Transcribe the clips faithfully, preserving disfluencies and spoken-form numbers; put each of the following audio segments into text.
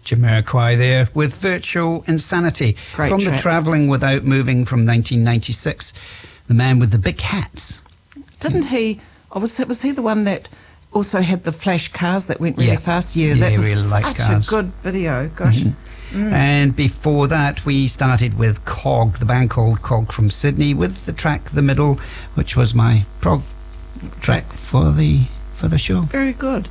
Jamiroquai there with Virtual Insanity. Great from track. the Travelling Without Moving from nineteen ninety-six. The Man with the Big Hats. Didn't he, oh, was, was he the one that also had the flash cars that went really Yeah. fast? Yeah, Yeah, that he was really liked such cars. a good video. Gosh. Mm-hmm. Mm. And before that, we started with Cog, the band called Cog from Sydney, with the track The Middle, which was my prog track for the for the show. Very good.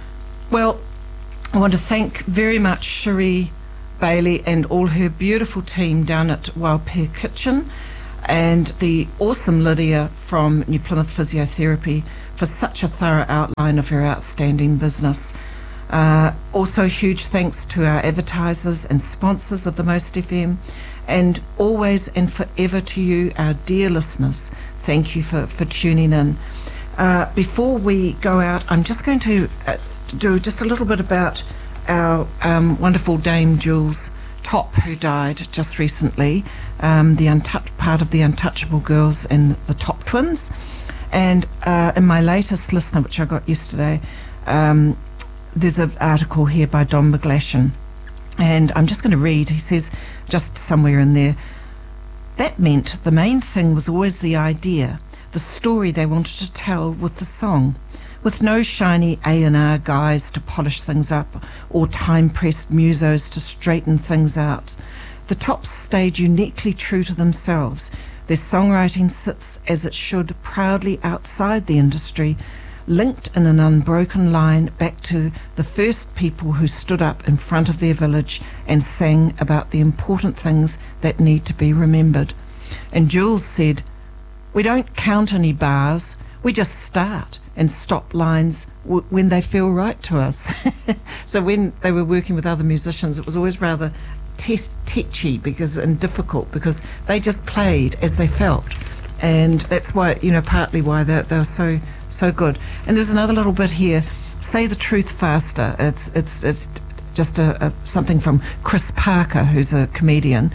Well, I want to thank very much Cherie Bailey and all her beautiful team down at Wild Pear Kitchen, and the awesome Lydia from New Plymouth Physiotherapy for such a thorough outline of her outstanding business. Uh, also, huge thanks to our advertisers and sponsors of the Most F M, and always and forever to you, our dear listeners. Thank you for, for tuning in. Uh, before we go out, I'm just going to uh, do just a little bit about our um, wonderful Dame Jules Top, who died just recently, um, the untouched part of the Untouchable Girls and the Top Twins. And uh, in my latest listener, which I got yesterday, um, there's an article here by Don McGlashan, and I'm just going to read. He says, just somewhere in there, that meant the main thing was always the idea, the story they wanted to tell with the song, with no shiny A and R guys to polish things up or time-pressed musos to straighten things out. The Tops stayed uniquely true to themselves. Their songwriting sits, as it should, proudly outside the industry, linked in an unbroken line back to the first people who stood up in front of their village and sang about the important things that need to be remembered. And Jules said, "We don't count any bars, we just start and stop lines w- when they feel right to us." So when they were working with other musicians, it was always rather test tetchy because and difficult because they just played as they felt, and that's why, you know, partly why they they were so so good. And there's another little bit here. Say the truth faster. It's it's it's just a, a something from Chris Parker, who's a comedian.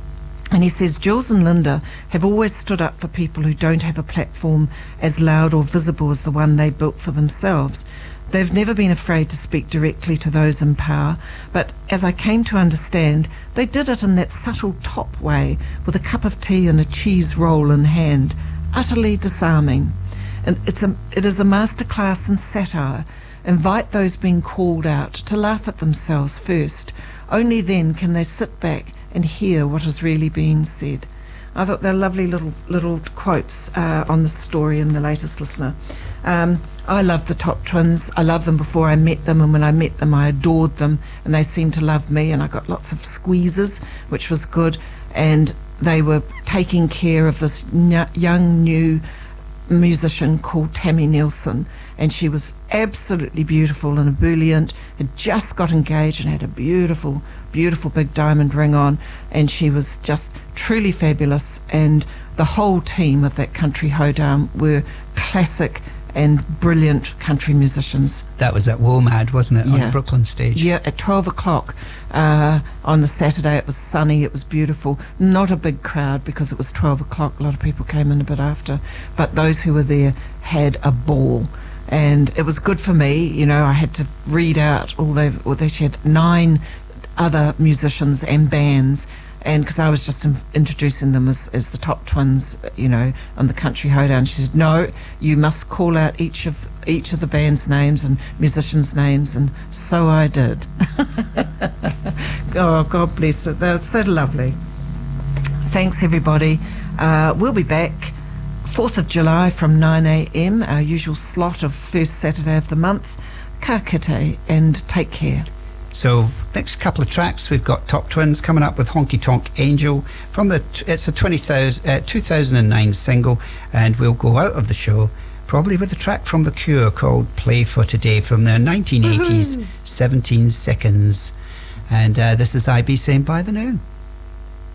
And he says, Jules and Linda have always stood up for people who don't have a platform as loud or visible as the one they built for themselves. They've never been afraid to speak directly to those in power, but as I came to understand, they did it in that subtle top way, with a cup of tea and a cheese roll in hand, utterly disarming. And it's a, it is a masterclass in satire. Invite those being called out to laugh at themselves first. Only then can they sit back and hear what is really being said. I thought they're lovely little little quotes uh, on the story in the latest listener. Um, I love the Top Twins. I loved them before I met them, and when I met them I adored them, and they seemed to love me, and I got lots of squeezes, which was good. And they were taking care of this n- young new musician called Tammy Nielsen, and she was absolutely beautiful and ebullient, had just got engaged and had a beautiful beautiful big diamond ring on, and she was just truly fabulous. And the whole team of that country hoedown were classic and brilliant country musicians. That was at WOMAD, wasn't it, Yeah. on the Brooklyn stage? Yeah, at twelve o'clock uh, on the Saturday. It was sunny, it was beautiful. Not a big crowd because it was twelve o'clock. A lot of people came in a bit after, but those who were there had a ball. And it was good for me, you know. I had to read out all they, well, they she had nine other musicians and bands, and because I was just in, introducing them as, as the Top Twins, you know, on the Country Hoedown. She said, no, you must call out each of each of the band's names and musicians' names, and so I did. Oh, God bless it. They're so lovely. Thanks, everybody. Uh, we'll be back fourth of July from nine a.m, our usual slot of first Saturday of the month. Ka kite, and take care. So next couple of tracks, we've got Top Twins coming up with Honky Tonk Angel from the it's a twenty thousand, uh, two thousand nine single, and we'll go out of the show probably with a track from The Cure called Play for Today from their nineteen eighties Woohoo. seventeen seconds. And uh, this is I B saying bye the now.